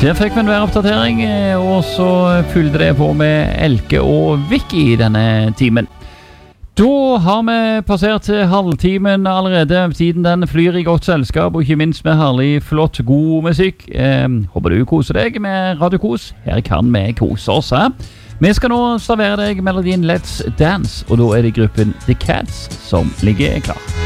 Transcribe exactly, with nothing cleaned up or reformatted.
Der fikk vi en væroppdatering, og så fyllde det på med Elke og Vicky i denne timen. Da har vi passert halvtimen allerede. Tiden den flyr i godt selskap, og ikke minst med herlig, flott, god musikk. Eh, håper du koser deg med Radio Kos. Her kan vi kose oss, he? Vi skal nå servere deg melodien Let's Dance, og da er det gruppen The Cats som ligger klar.